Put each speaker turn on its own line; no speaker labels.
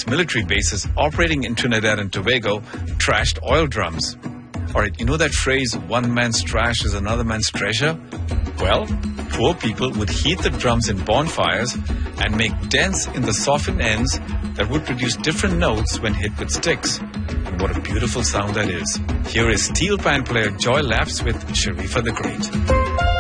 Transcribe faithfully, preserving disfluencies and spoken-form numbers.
military bases operating in Trinidad and Tobago trashed oil drums. Alright, you know that phrase, one man's trash is another man's treasure? Well, poor people would heat the drums in bonfires and make dents in the softened ends that would produce different notes when hit with sticks. And what a beautiful sound that is. Here is steel pan player Joy Laps with Sharifa the Great.